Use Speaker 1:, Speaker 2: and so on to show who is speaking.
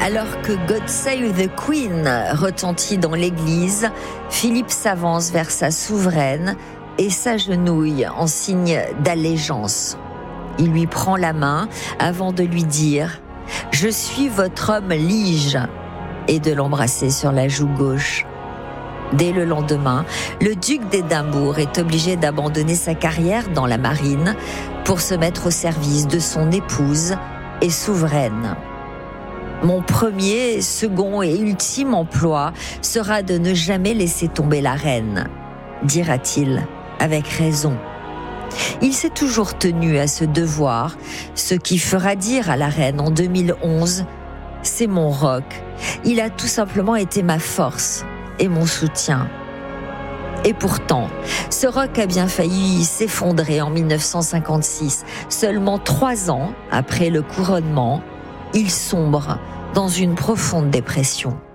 Speaker 1: Alors que God Save the Queen retentit dans l'église, Philippe s'avance vers sa souveraine et s'agenouille en signe d'allégeance. Il lui prend la main avant de lui dire « Je suis votre homme lige » et de l'embrasser sur la joue gauche. Dès le lendemain, le duc d'Édimbourg est obligé d'abandonner sa carrière dans la marine pour se mettre au service de son épouse et souveraine. Mon premier, second et ultime emploi sera de ne jamais laisser tomber la reine, dira-t-il avec raison. Il s'est toujours tenu à ce devoir, ce qui fera dire à la reine en 2011 « C'est mon roc, il a tout simplement été ma force et mon soutien ». Et pourtant, ce roc a bien failli s'effondrer en 1956. Seulement 3 ans après le couronnement, il sombre dans une profonde dépression.